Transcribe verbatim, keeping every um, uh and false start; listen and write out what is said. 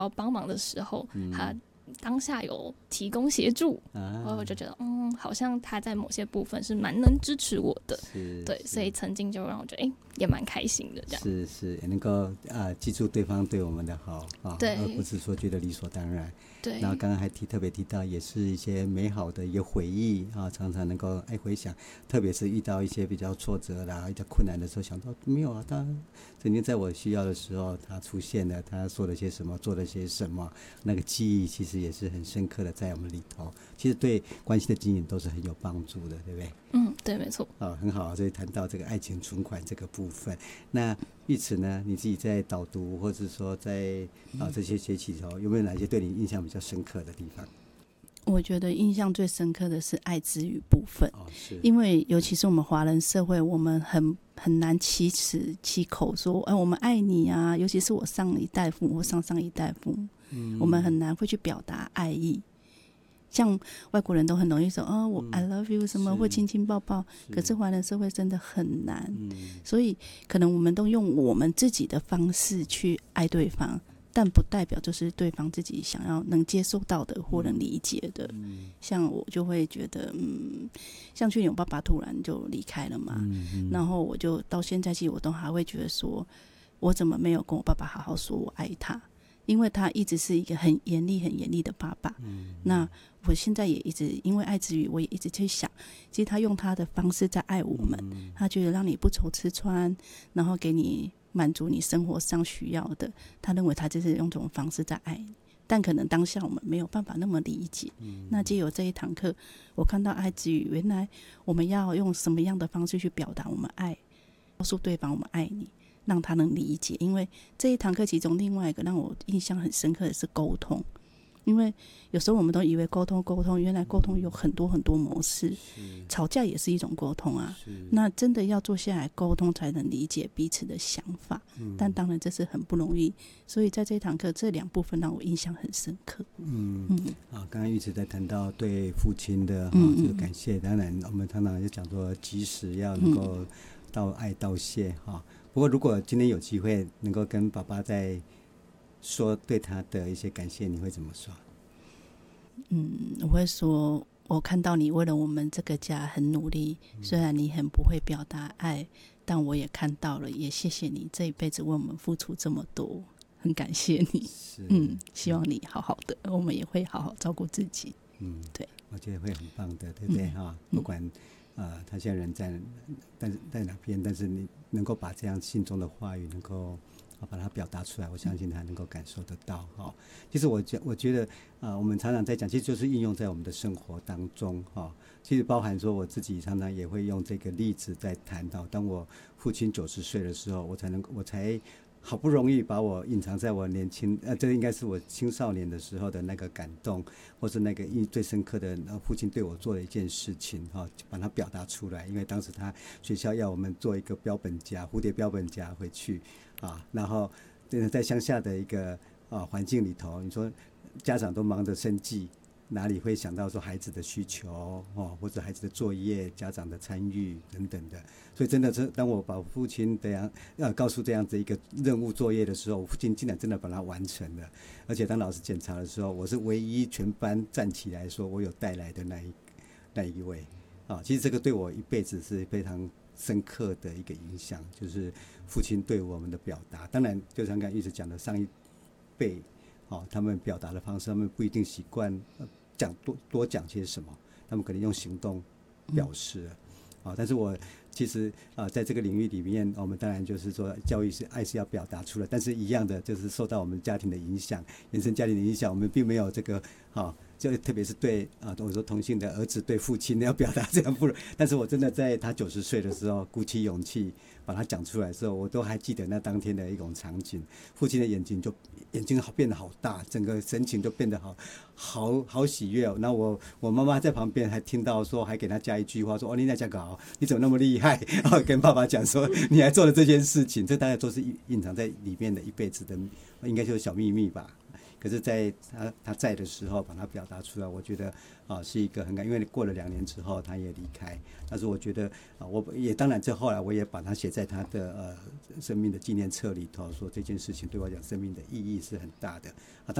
要帮忙的时候，嗯、他当下有提供协助，然后我就觉得，嗯，好像他在某些部分是蛮能支持我的，对，所以曾经就让我觉得，哎、欸，也蛮开心的，这样是是，也能够啊记住对方对我们的好啊， 对， 而不是说觉得理所当然。 对， 然后刚刚还提特别提到，也是一些美好的一个回忆啊，常常能够哎回想，特别是遇到一些比较挫折啦、比较困难的时候，想到没有啊，他曾经在我需要的时候，他出现了，他说了些什么，做了些什么，那个记忆其实也是很深刻的在我们里头。其实对关系的经营都是很有帮助的，对不对？ 嗯，对，没错。 哦，很好，所以谈到这个爱情存款这个部分，那玉慈呢，你自己在导读或者说在啊这些学期头，有没有哪些对你印象比较深刻的地方？ 我觉得印象最深刻的是爱之语部分， 哦，是， 因为尤其是我们华人社会，我们很很难启齿启口说，哎、呃，我们爱你啊，尤其是我上一代父母或上上一代父母，嗯，我们很难会去表达爱意。像外国人都很容易说哦，我 I love you 什么，或亲亲抱抱，可是华人社会真的很难，嗯，所以可能我们都用我们自己的方式去爱对方，但不代表就是对方自己想要能接受到的或能理解的。嗯，像我就会觉得，嗯，像去年我爸爸突然就离开了嘛，嗯嗯，然后我就到现在其实我都还会觉得说，我怎么没有跟我爸爸好好说我爱他？因为他一直是一个很严厉很严厉的爸爸，嗯，那我现在也一直因为爱之语，我也一直去想，其实他用他的方式在爱我们，嗯，他觉得让你不愁吃穿，然后给你满足你生活上需要的，他认为他就是用这种方式在爱你，但可能当下我们没有办法那么理解，嗯，那藉由这一堂课，我看到爱之语，原来我们要用什么样的方式去表达我们爱，告诉对方我们爱你，让他能理解。因为这一堂课其中另外一个让我印象很深刻的是沟通，因为有时候我们都以为沟通沟通，原来沟通有很多很多模式，吵架也是一种沟通啊。那真的要坐下来沟通才能理解彼此的想法，嗯，但当然这是很不容易，所以在这堂课这两部分让我印象很深刻。嗯嗯， 啊，刚刚一直在谈到对父亲的哈、哦、这个感谢，当然我们常常就讲说及时要能够道爱道谢哈。哦，不过如果今天有机会能够跟爸爸再说对他的一些感谢，你会怎么说？ 嗯，我会说我看到你为了我们这个家很努力，虽然你很不会表达爱，但我也看到了，也谢谢你这一辈子为我们付出这么多，很感谢你。嗯，希望你好好的，我们也会好好照顾自己。嗯，对， 我觉得会很棒的，对不对哈、嗯？不管呃他现在人在但在哪边，但是你能够把这样心中的话语能够把它表达出来，我相信他能够感受得到哈。其实我觉我觉得啊、呃，我们常常在讲，其实就是应用在我们的生活当中哈。其实包含说我自己常常也会用这个例子在谈到，当我父亲九十岁的时候，我才能我才好不容易把我隐藏在我年轻呃，这应该是我青少年的时候的那个感动，或是那个最深刻的父亲对我做的一件事情哈，把它表达出来。因为当时他学校要我们做一个标本夹，蝴蝶标本夹回去啊，然后在乡下的一个啊环境里头，你说家长都忙着生计，哪里会想到说孩子的需求哦，或者孩子的作业、家长的参与等等的？所以真的是当我把父亲这样呃告诉这样子一个任务作业的时候，我父亲竟然真的把它完成了。而且当老师检查的时候，我是唯一全班站起来说我有带来的那一那一位啊。其实这个对我一辈子是非常深刻的一个影响，就是父亲对我们的表达。当然，就像刚才一直讲的，上一辈哦，他们表达的方式，他们不一定习惯讲多多讲些什么，他们可能用行动表示了。嗯啊，但是我其实啊，在这个领域里面，我们当然就是说，教育是爱是要表达出来，但是一样的就是受到我们家庭的影响，原生家庭的影响，我们并没有这个啊，就特别是对啊，我说同性的儿子对父亲要表达这样不容易，但是我真的在他九十岁的时候，鼓起勇气把他讲出来的时候，我都还记得那当天的一种场景，父亲的眼睛就眼睛好变得好大，整个神情就变得好好好喜悦哦。那我我妈妈在旁边还听到说，还给他加一句话说：“哦，你那讲搞，你怎么那么厉害？”然后跟爸爸讲说：“你还做了这件事情。”这大家都是隐藏在里面的一辈子的，应该就是小秘密吧。 可是在他他在的时候把它表达出来，我觉得啊是一个很感，因为过了两年之后他也离开，但是我觉得啊我也当然这后来我也把它写在他的呃生命的纪念册里头，说这件事情对我讲生命的意义是很大的啊。